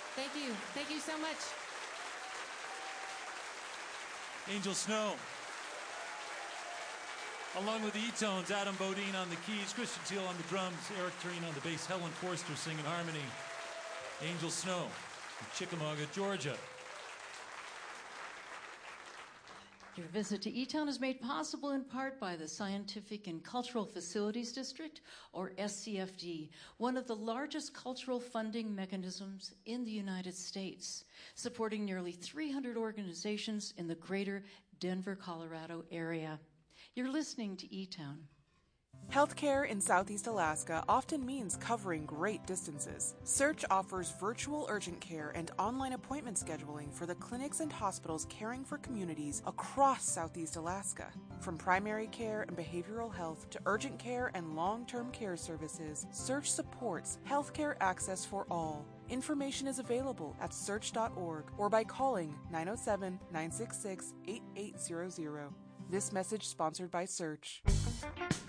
Thank you. Thank you so much. Angel Snow. Along with the E-Tones, Adam Bodine on the keys, Christian Teal on the drums, Eric Tureen on the bass, Helen Forster singing harmony. Angel Snow from Chickamauga, Georgia. Your visit to E-Town is made possible in part by the Scientific and Cultural Facilities District, or SCFD, one of the largest cultural funding mechanisms in the United States, supporting nearly 300 organizations in the greater Denver, Colorado area. You're listening to E-Town. Healthcare in Southeast Alaska often means covering great distances. Search offers virtual urgent care and online appointment scheduling for the clinics and hospitals caring for communities across Southeast Alaska. From primary care and behavioral health to urgent care and long-term care services, Search supports healthcare access for all. Information is available at search.org or by calling 907-966-8800. This message sponsored by Search.